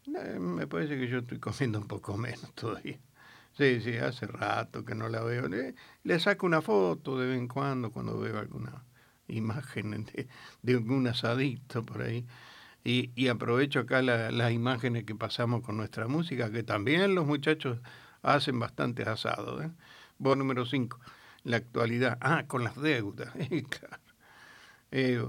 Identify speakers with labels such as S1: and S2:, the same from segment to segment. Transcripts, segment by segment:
S1: Me parece que yo estoy comiendo un poco menos todavía. Sí, sí, hace rato que no la veo. Le saco una foto de vez en cuando veo alguna imagen de algún asadito por ahí. Y aprovecho acá las imágenes que pasamos con nuestra música, que también los muchachos hacen bastantes asados. Vos número 5, la actualidad. Ah, con las deudas. Claro. Eh,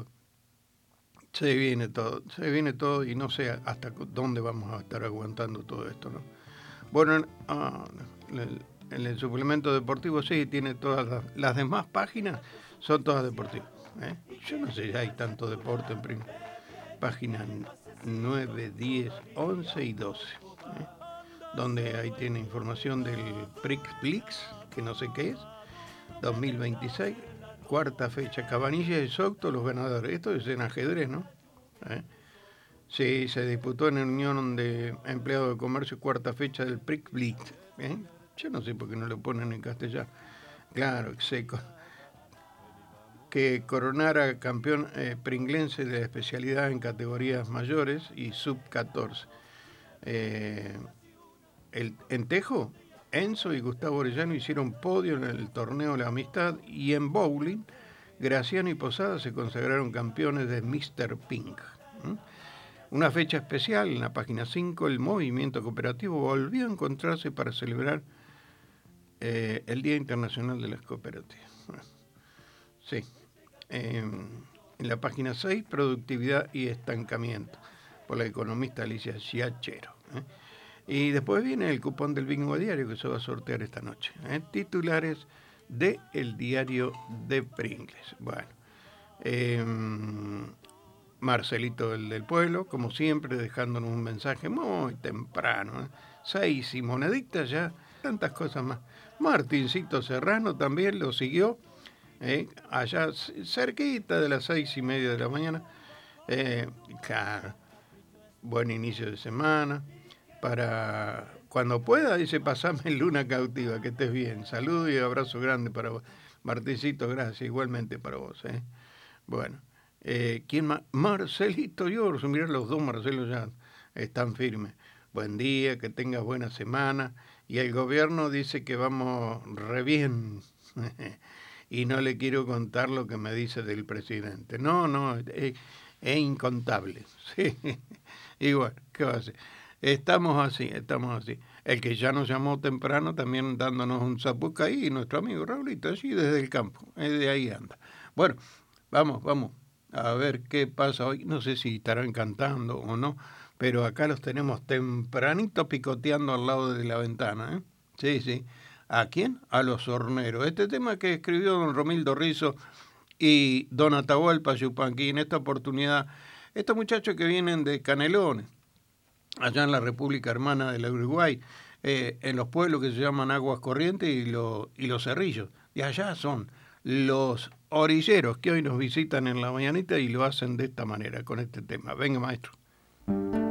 S1: se viene todo y no sé hasta dónde vamos a estar aguantando todo esto, ¿no? Bueno, en el suplemento deportivo sí, tiene todas las demás páginas, son todas deportivas. ¿Eh? Yo no sé si hay tanto deporte en páginas 9, 10, 11 y 12. ¿Eh? Donde ahí tiene información del Prix Blix, que no sé qué es, 2026, cuarta fecha, Cabanilla y Socto, los ganadores. Esto es en ajedrez, ¿no? ¿Eh? Sí, se disputó en la Unión de Empleados de Comercio, cuarta fecha del Prix Blitz. ¿Eh? Yo no sé por qué no lo ponen en castellano. Claro, seco. Que coronara campeón pringlense de especialidad en categorías mayores y sub-14. Eh, en Tejo, Enzo y Gustavo Orellano hicieron podio en el torneo de la amistad y en bowling, Graciano y Posada se consagraron campeones de Mr. Pink. ¿Mm? Una fecha especial, en la página 5, el movimiento cooperativo volvió a encontrarse para celebrar el Día Internacional de las Cooperativas. Bueno, sí. En la página 6, productividad y estancamiento, por la economista Alicia Chiachero. Y después viene el cupón del bingo diario que se va a sortear esta noche. Titulares de El Diario de Pringles. Bueno, eh, Marcelito del Pueblo, como siempre, dejándonos un mensaje muy temprano. 6 y moneditas ya, tantas cosas más. Martincito Serrano también lo siguió, allá cerquita de las 6:30 de la mañana. Claro, buen inicio de semana. Para cuando pueda, dice, pasame Luna Cautiva, que estés bien. Saludos y abrazo grande para vos. Martincito, gracias, igualmente para vos. Bueno, ¿quién más? Marcelito Giorgio, mirá, los dos Marcelos ya están firmes. Buen día, que tengas buena semana. Y el gobierno dice que vamos re bien. Y no le quiero contar lo que me dice del presidente. No, no, es incontable. Sí. Y bueno, ¿qué va a hacer? Estamos así, estamos así. El que ya nos llamó temprano también dándonos un zapucaí, nuestro amigo Raulito, allí desde el campo, de ahí anda. Bueno, vamos a ver qué pasa hoy. No sé si estarán cantando o no, pero acá los tenemos tempranito picoteando al lado de la ventana. Sí, sí. ¿A quién? A los horneros. Este tema que escribió don Romildo Rizo y don Atahualpa Yupanqui. En esta oportunidad, estos muchachos que vienen de Canelones, allá en la República Hermana del Uruguay, en los pueblos que se llaman Aguas Corrientes y los Cerrillos. Y allá son los orilleros que hoy nos visitan en la mañanita y lo hacen de esta manera, con este tema. Venga, maestro.